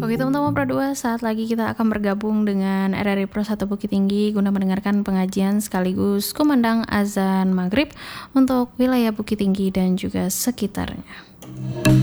Oke teman-teman Pro 2, saat lagi kita akan bergabung dengan RRI Pro 1 Bukit Tinggi guna mendengarkan pengajian sekaligus kumandang azan maghrib untuk wilayah Bukit Tinggi dan juga sekitarnya.